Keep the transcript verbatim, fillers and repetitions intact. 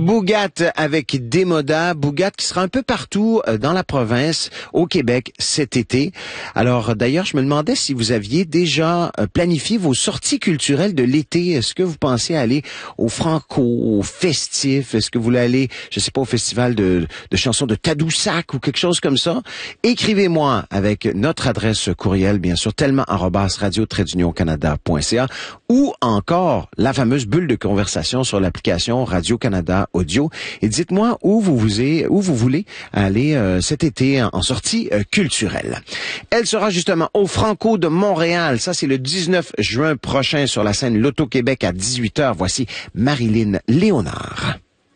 Bougat avec Démoda. Bougat qui sera un peu partout dans la province, au Québec, cet été. Alors, d'ailleurs, je me demandais si vous aviez déjà planifié vos sorties culturelles de l'été. Est-ce que vous pensez aller au Franco, au Festif? Est-ce que vous voulez aller, je sais pas, au festival de, de chansons de Tadoussac ou quelque chose comme ça? Écrivez-moi avec notre adresse courriel, bien sûr, tellement arobase radio trait d'union canada point c a ou encore la fameuse bulle de conversation sur l'application Radio-Canada Audio. Et dites-moi où vous, vous, où vous voulez aller euh, cet été en, en sortie euh, culturelle. Elle sera justement au Franco de Montréal. Ça, c'est le dix-neuf juin prochain sur la scène Loto-Québec à dix-huit heures. Voici Marilyn Léonard.